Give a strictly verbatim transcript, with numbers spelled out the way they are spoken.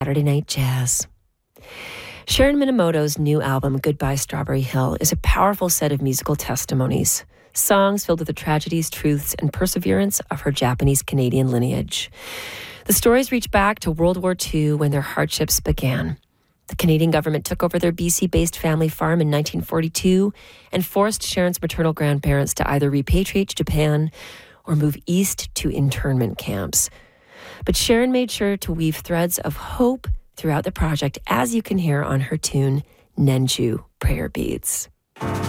Saturday Night Jazz. Sharon Minamoto's new album, Goodbye Strawberry Hill, is a powerful set of musical testimonies, songs filled with the tragedies, truths, and perseverance of her Japanese-Canadian lineage. The stories reach back to World War Two when their hardships began. The Canadian government took over their B C-based family farm in nineteen forty-two and forced Sharon's maternal grandparents to either repatriate to Japan or move east to internment camps. But Sharon made sure to weave threads of hope throughout the project, as you can hear on her tune, Nenju Prayer Beads.